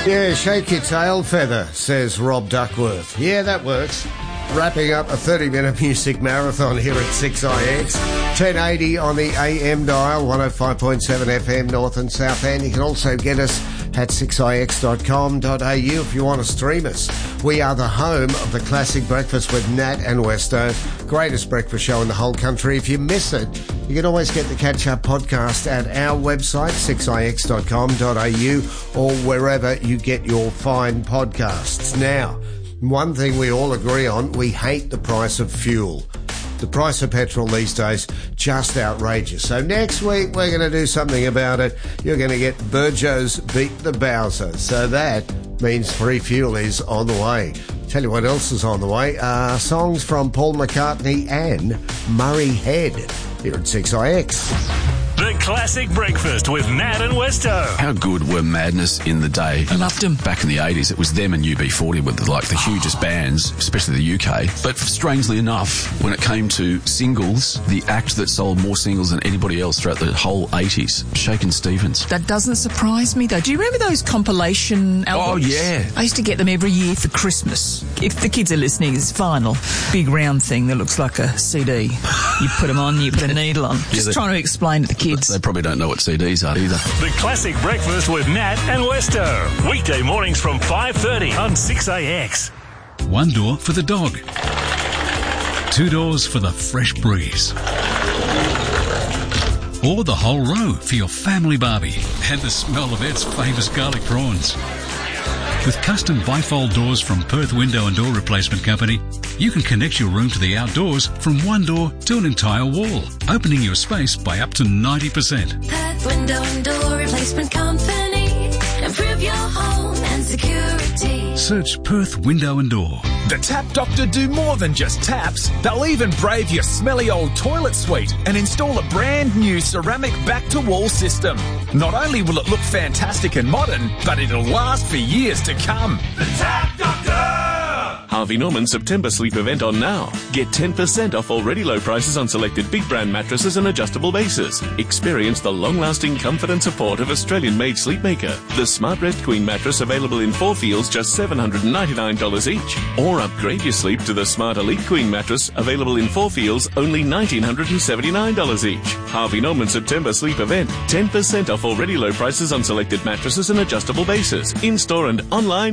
Yeah, shake your tail feather, says Rob Duckworth. Yeah, that works. Wrapping up a 30-minute music marathon here at 6IX. 1080 on the AM dial, 105.7 FM North and South End. You can also get us at 6ix.com.au if you want to stream us. We are the home of the Classic Breakfast with Nat and Westo. Greatest breakfast show in the whole country. If you miss it, you can always get the catch-up podcast at our website, 6ix.com.au, or wherever you get your fine podcasts. Now, one thing we all agree on, we hate the price of fuel. The price of petrol these days, just outrageous. So next week, we're going to do something about it. You're going to get Burjo's Beat the Bowser. So that means free fuel is on the way. Tell you what else is on the way. Songs from Paul McCartney and Murray Head here at 6IX. The Classic Breakfast with Nat and Westo. How good were Madness in the day? I loved them. Back in the 80s, it was them and UB40 with like the hugest bands, especially the UK. But strangely enough, when it came to singles, the act that sold more singles than anybody else throughout the whole 80s, Shakin' Stevens. That doesn't surprise me, though. Do you remember those compilation albums? Oh, yeah. I used to get them every year for Christmas. If the kids are listening, it's vinyl. Big round thing that looks like a CD. You put them on, you put a needle on. Just trying to explain to the kids. They probably don't know what CDs are either. The Classic Breakfast with Nat and Westo. Weekday mornings from 5:30 on 6AX. One door for the dog. Two doors for the fresh breeze. Or the whole row for your family barbie and the smell of Ed's famous garlic prawns. With custom bifold doors from Perth Window and Door Replacement Company, you can connect your room to the outdoors from one door to an entire wall, opening your space by up to 90%. Perth Window and Door Replacement Company. Improve your home and security. Search Perth Window and Door. The Tap Doctor do more than just taps. They'll even brave your smelly old toilet suite and install a brand new ceramic back-to-wall system. Not only will it look fantastic and modern, but it'll last for years to come. The Tap Doctor! Harvey Norman September sleep event on now. Get 10% off already low prices on selected big brand mattresses and adjustable bases. Experience the long-lasting comfort and support of Australian-made Sleepmaker. The Smart Rest Queen mattress available in 4 feels just $799 each. Or upgrade your sleep to the Smart Elite Queen mattress available in 4 feels only $1,979 each. Harvey Norman September sleep event. 10% off already low prices on selected mattresses and adjustable bases. In-store and online.